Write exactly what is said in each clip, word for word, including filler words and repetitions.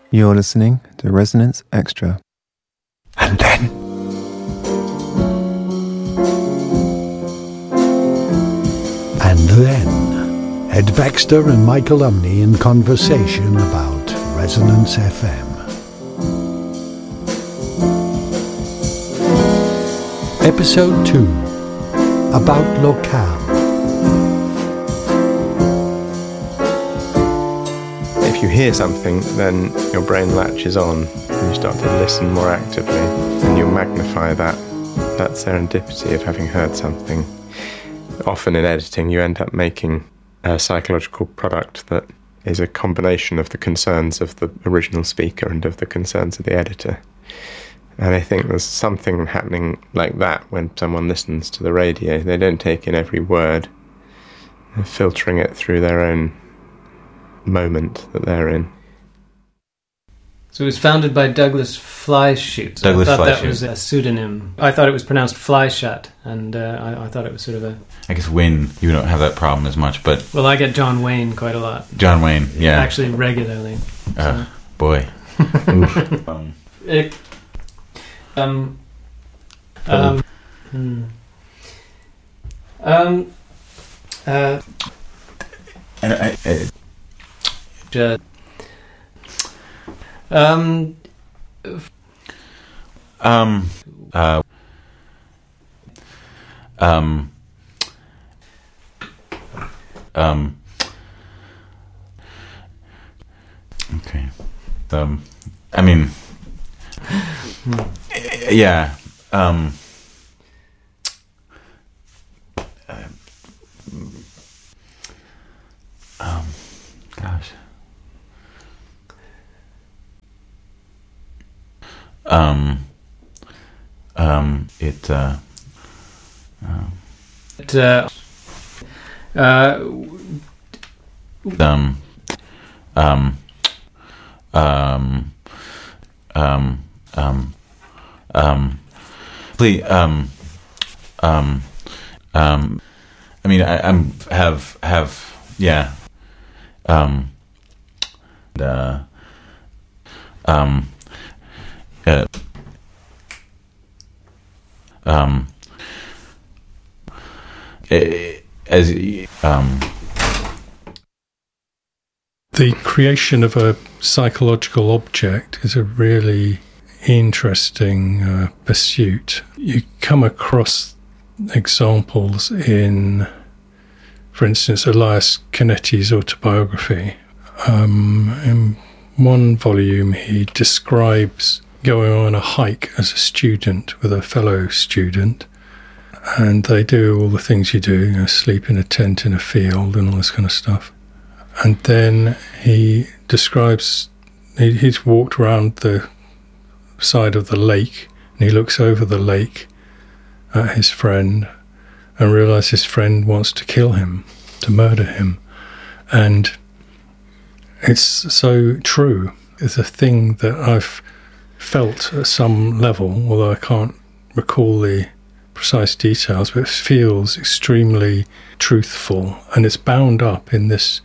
You're listening to Resonance Extra. And then... And then, Ed Baxter and Michael Umney in conversation about Resonance F M. Episode two, about locale. If you hear something, then your brain latches on and you start to listen more actively, and you'll magnify that, that serendipity of having heard something. Often in editing, you end up making a psychological product that is a combination of the concerns of the original speaker and of the concerns of the editor. And I think there's something happening like that when someone listens to the radio. They don't take in every word. They're filtering it through their own moment that they're in. So it was founded by Douglas Fleischut. Douglas I thought Fleischut. that was a pseudonym. I thought it was pronounced Fleischut, and uh, I, I thought it was sort of a... I guess Wayne, you don't have that problem as much, but... Well, I get John Wayne quite a lot. John Wayne, yeah. Actually, regularly. So. Uh, boy. Oof. Um, It, um... Um... Hmm. Um... Uh... I, I, I, Uh, um, um, uh, um, um, okay, um, I mean, yeah, um, uh, um, gosh. Um, um, it, uh, um, it, uh, uh, um, um, um, um, um, um, please, um, um, um, I mean, I, I'm, have, have, yeah, um, uh, um, Uh, um, as um, the creation of a psychological object is a really interesting uh, pursuit. You come across examples in, for instance, Elias Canetti's autobiography. Um, in one volume, he describes going on a hike as a student with a fellow student, and they do all the things you do, you know, sleep in a tent in a field and all this kind of stuff. And then he describes he, he's walked around the side of the lake, and he looks over the lake at his friend and realises his friend wants to kill him, to murder him. And it's so true. It's a thing that I've felt at some level, although I can't recall the precise details, but it feels extremely truthful, and it's bound up in this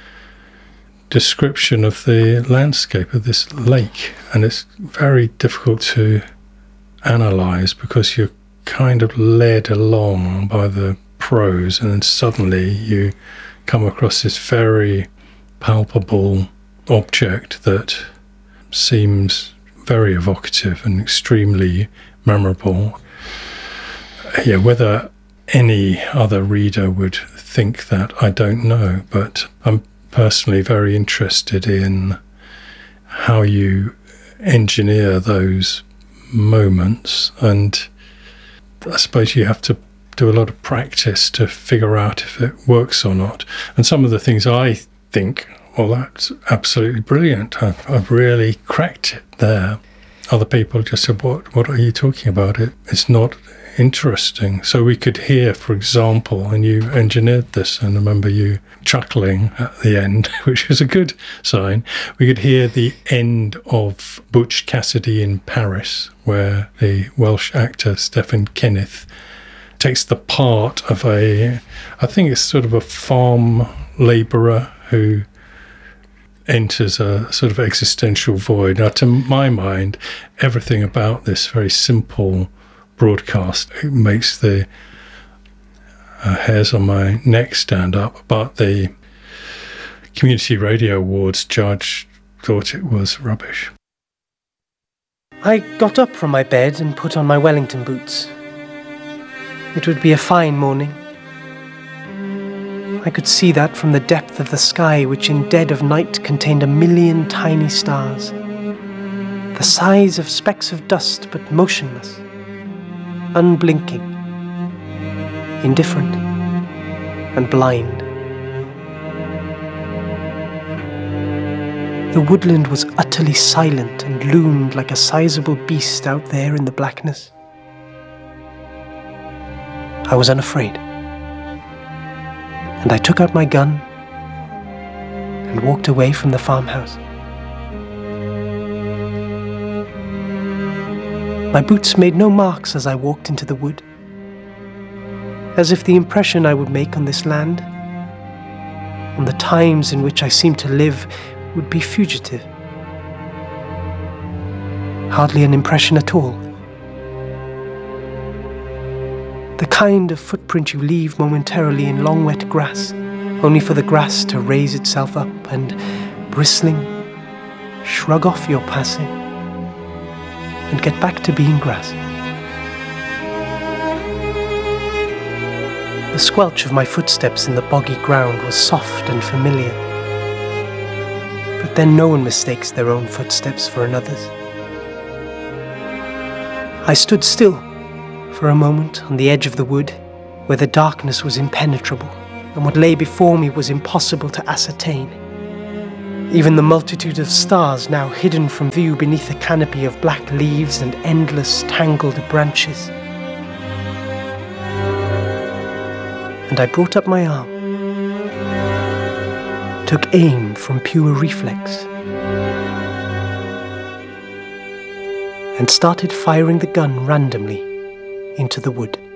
description of the landscape of this lake, and it's very difficult to analyse because you're kind of led along by the prose, and then suddenly you come across this very palpable object that seems very evocative and extremely memorable. Yeah, whether any other reader would think that, I don't know, but I'm personally very interested in how you engineer those moments, and I suppose you have to do a lot of practice to figure out if it works or not. And some of the things I think, well, that's absolutely brilliant, I've, I've really cracked it there. Other people just said, what, what are you talking about? It, it's not interesting. So we could hear, for example, and you engineered this, and I remember you chuckling at the end, which is a good sign. We could hear the end of Butch Cassidy in Paris, where the Welsh actor Stephen Kenneth takes the part of a, I think it's sort of a farm labourer who enters a sort of existential void. Now, to my mind, everything about this very simple broadcast, it makes the uh, hairs on my neck stand up, but the Community Radio Awards judge thought it was rubbish. I got up from my bed and put on my Wellington boots. It would be a fine morning. I could see that from the depth of the sky, which in dead of night contained a million tiny stars, the size of specks of dust, but motionless, unblinking, indifferent, and blind. The woodland was utterly silent and loomed like a sizable beast out there in the blackness. I was unafraid, and I took out my gun and walked away from the farmhouse. My boots made no marks as I walked into the wood, as if the impression I would make on this land, on the times in which I seemed to live, would be fugitive. Hardly an impression at all. The kind of footprint you leave momentarily in long wet grass, only for the grass to raise itself up and, bristling, shrug off your passing and get back to being grass. The squelch of my footsteps in the boggy ground was soft and familiar. But then no one mistakes their own footsteps for another's. I stood still for a moment on the edge of the wood, where the darkness was impenetrable, and what lay before me was impossible to ascertain. Even the multitude of stars now hidden from view beneath a canopy of black leaves and endless tangled branches. And I brought up my arm, took aim from pure reflex, and started firing the gun randomly into the wood.